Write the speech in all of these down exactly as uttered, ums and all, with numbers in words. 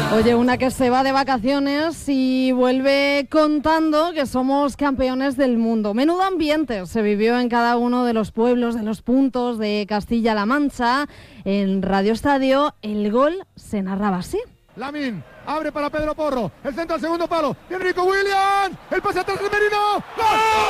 Oye, una que se va de vacaciones y vuelve contando que somos campeones del mundo. Menudo ambiente se vivió en cada uno de los pueblos, de los puntos de Castilla-La Mancha. En Radio Estadio, el gol se narraba así. Lamine abre para Pedro Porro, el centro al segundo palo, tiene Nico Williams, el pase atrás de Merino. ¡Gol!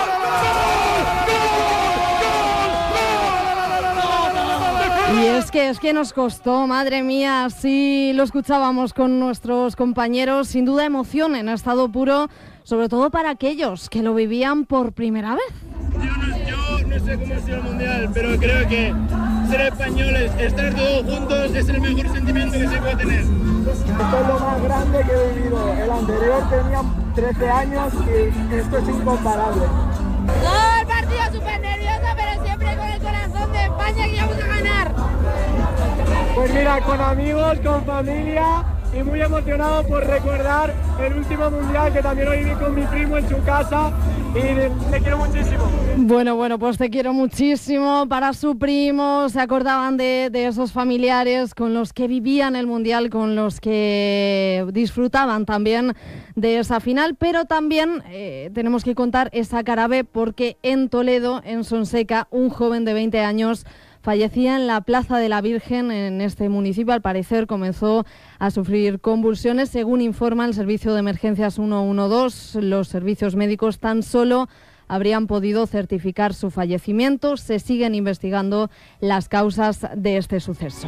Y es que, es que nos costó, madre mía, sí lo escuchábamos con nuestros compañeros, sin duda emoción en estado puro, sobre todo para aquellos que lo vivían por primera vez. Yo no, yo no sé cómo ha sido el Mundial, pero creo que ser españoles, estar todos juntos es el mejor sentimiento que se puede tener. Esto es lo más grande que he vivido. El anterior tenía trece años y esto es incomparable. Todo el partido súper nervioso, pero siempre con el corazón de España que vamos a ganar. Pues mira, con amigos, con familia y muy emocionado por recordar el último mundial que también lo viví con mi primo en su casa y te quiero muchísimo. Bueno, bueno, pues te quiero muchísimo. Para su primo, se acordaban de, de esos familiares con los que vivían el mundial, con los que disfrutaban también de esa final, pero también eh, tenemos que contar esa cara B porque en Toledo, en Sonseca, un joven de veinte años fallecía en la Plaza de la Virgen en este municipio. Al parecer comenzó a sufrir convulsiones. Según informa el Servicio de Emergencias ciento doce, los servicios médicos tan solo habrían podido certificar su fallecimiento. Se siguen investigando las causas de este suceso.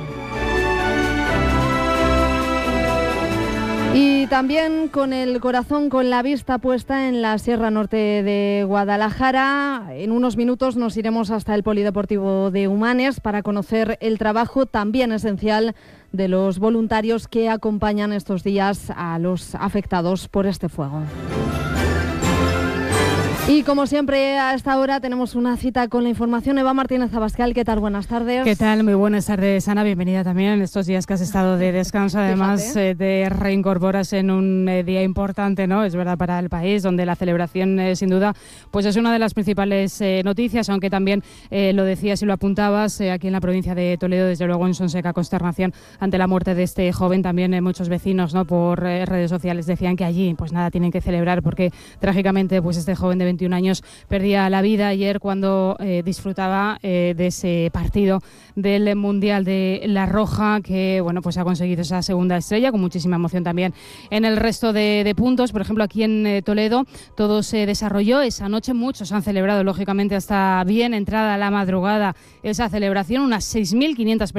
Y también con el corazón, con la vista puesta en la Sierra Norte de Guadalajara. En unos minutos nos iremos hasta el Polideportivo de Humanes para conocer el trabajo también esencial de los voluntarios que acompañan estos días a los afectados por este fuego. Y como siempre a esta hora tenemos una cita con la información. Eva Martínez Abascal, ¿qué tal? Buenas tardes. ¿Qué tal? Muy buenas tardes, Ana. Bienvenida también en estos días que has estado de descanso. Además, eh, te reincorporas en un eh, día importante, ¿no? Es verdad, para el país, donde la celebración, eh, sin duda, pues es una de las principales eh, noticias, aunque también eh, lo decías y lo apuntabas, eh, aquí en la provincia de Toledo, desde luego en Sonseca, consternación ante la muerte de este joven. También eh, muchos vecinos, ¿no? Por eh, redes sociales decían que allí, pues nada, tienen que celebrar porque trágicamente, pues este joven de veintiún años perdía la vida ayer cuando eh, disfrutaba eh, de ese partido del Mundial de La Roja, que bueno, pues ha conseguido esa segunda estrella con muchísima emoción también en el resto de, de puntos. Por ejemplo, aquí en eh, Toledo todo se desarrolló esa noche, muchos han celebrado lógicamente hasta bien entrada la madrugada esa celebración, unas seis mil quinientas personas